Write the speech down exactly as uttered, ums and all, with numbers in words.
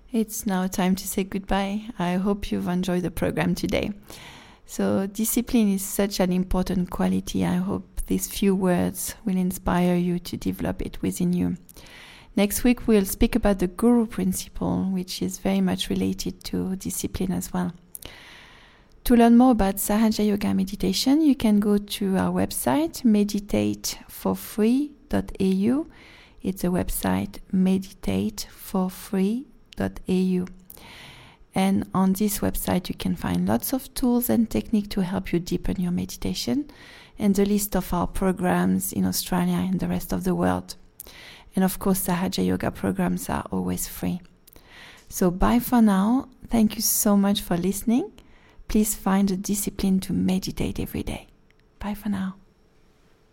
It's now time to say goodbye. I hope you've enjoyed the program today. So discipline is such an important quality. I hope these few words will inspire you to develop it within you. Next week, we'll speak about the Guru principle, which is very much related to discipline as well. To learn more about Sahaja Yoga meditation, you can go to our website, meditate for free dot a u. It's a website, meditate for free dot a u. And on this website, you can find lots of tools and techniques to help you deepen your meditation, and the list of our programs in Australia and the rest of the world. And of course, Sahaja Yoga programs are always free. So bye for now. Thank you so much for listening. Please find a discipline to meditate every day. Bye for now.